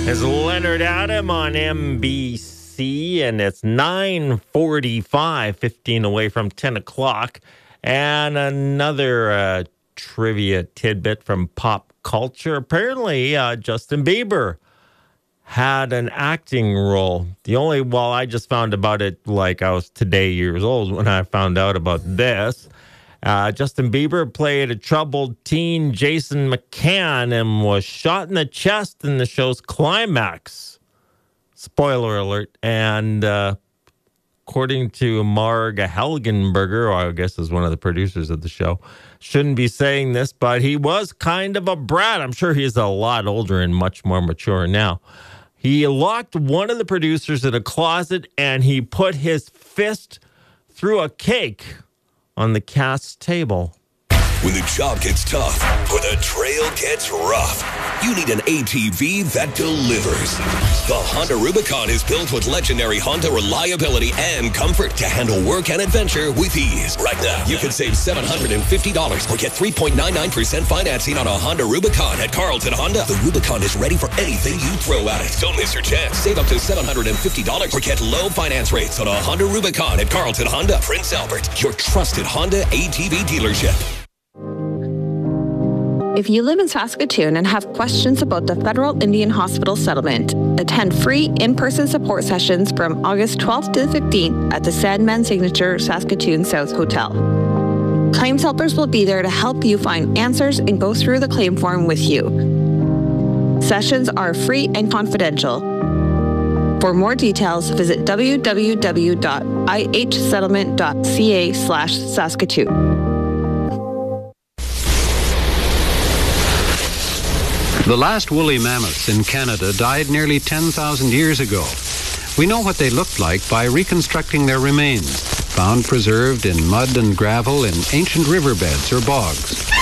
Is Leonard Adam on NBC, and it's 9:45, 15 away from 10 o'clock. And another trivia tidbit from pop culture. Apparently, Justin Bieber had an acting role. I just found about it like I was today years old when I found out about this. Justin Bieber played a troubled teen Jason McCann and was shot in the chest in the show's climax. Spoiler alert. And according to Marg Helgenberger, or I guess is one of the producers of the show, shouldn't be saying this, but he was kind of a brat. I'm sure he's a lot older and much more mature now. He locked one of the producers in a closet and he put his fist through a cake on the cast's table. When the job gets tough, or the trail gets rough, you need an ATV that delivers. The Honda Rubicon is built with legendary Honda reliability and comfort to handle work and adventure with ease. Right now, you can save $750 or get 3.99% financing on a Honda Rubicon at Carlton Honda. The Rubicon is ready for anything you throw at it. Don't miss your chance. Save up to $750 or get low finance rates on a Honda Rubicon at Carlton Honda, Prince Albert, your trusted Honda ATV dealership. If you live in Saskatoon and have questions about the Federal Indian Hospital settlement, attend free in-person support sessions from August 12th to the 15th at the Sandman Signature Saskatoon South Hotel. Claims helpers will be there to help you find answers and go through the claim form with you. Sessions are free and confidential. For more details, visit www.ihsettlement.ca/Saskatoon. The last woolly mammoths in Canada died nearly 10,000 years ago. We know what they looked like by reconstructing their remains, found preserved in mud and gravel in ancient riverbeds or bogs.